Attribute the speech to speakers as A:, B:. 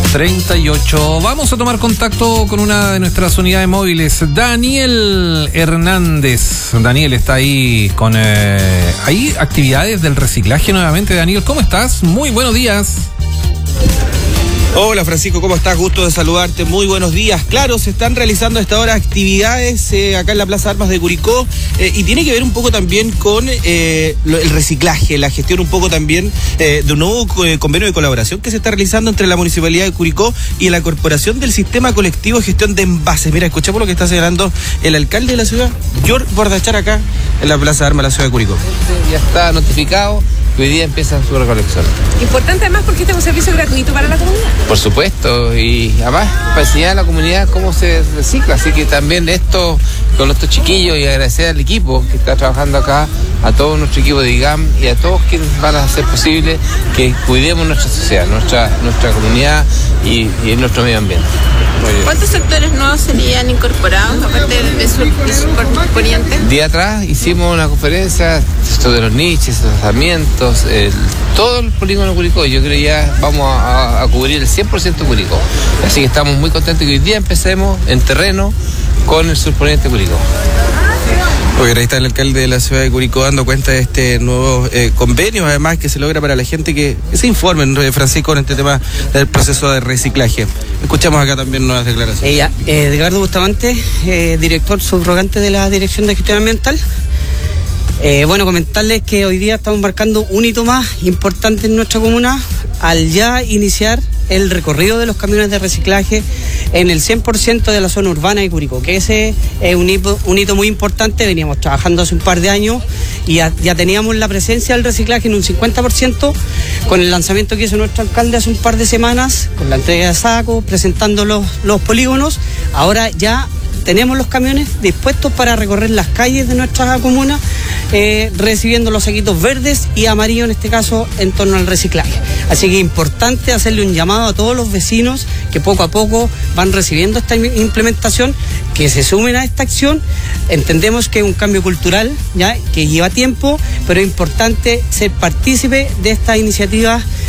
A: 6:38. Vamos a tomar contacto con una de nuestras unidades móviles, Daniel Hernández. Daniel está ahí con hay actividades del reciclaje nuevamente. Daniel, ¿cómo estás? Muy buenos días.
B: Hola Francisco, ¿cómo estás? Gusto de saludarte, muy buenos días. Claro, se están realizando a esta hora actividades acá en la Plaza de Armas de Curicó y tiene que ver un poco también con el reciclaje, la gestión un poco también de un nuevo convenio de colaboración que se está realizando entre la Municipalidad de Curicó y la Corporación del Sistema Colectivo de Gestión de Envases. Mira, escuchamos lo que está señalando el alcalde de la ciudad, George Bordachar, acá en la Plaza de Armas de la ciudad de Curicó.
C: Ya está notificado. Hoy día empieza su recolección.
D: Importante además porque este es un servicio gratuito para la comunidad.
C: Por supuesto, y además para enseñar a la comunidad cómo se recicla, así que también esto con estos chiquillos y agradecer al equipo que está trabajando acá, a todo nuestro equipo de IGAM y a todos quienes van a hacer posible que cuidemos nuestra sociedad, nuestra comunidad y nuestro medio ambiente.
D: ¿Cuántos sectores nuevos serían incorporados aparte de su poniente?
C: Día atrás hicimos una conferencia sobre los niches, los tratamientos, todo el polígono de Curicó. Yo creo que ya vamos a cubrir el 100% de Curicó. Así que estamos muy contentos que hoy día empecemos en terreno con el surponiente de Curicó.
B: Porque ahí está el alcalde de la ciudad de Curicó dando cuenta de este nuevo convenio, además que se logra para la gente que se informen, Francisco, en este tema del proceso de reciclaje. Escuchamos acá también nuevas declaraciones.
E: Edgardo Bustamante, director subrogante de la Dirección de Gestión Ambiental. Bueno, comentarles que hoy día estamos marcando un hito más importante en nuestra comuna al ya iniciar el recorrido de los camiones de reciclaje en el 100% de la zona urbana de Curicó, que ese es un hito muy importante. Veníamos trabajando hace un par de años y ya teníamos la presencia del reciclaje en un 50% con el lanzamiento que hizo nuestro alcalde hace un par de semanas, con la entrega de sacos, presentando los polígonos. Ahora ya tenemos los camiones dispuestos para recorrer las calles de nuestra comuna, recibiendo los saquitos verdes y amarillos en este caso en torno al reciclaje. Así que es importante hacerle un llamado a todos los vecinos que poco a poco van recibiendo esta implementación, que se sumen a esta acción. Entendemos que es un cambio cultural, ya que lleva tiempo, pero es importante ser partícipe de esta iniciativa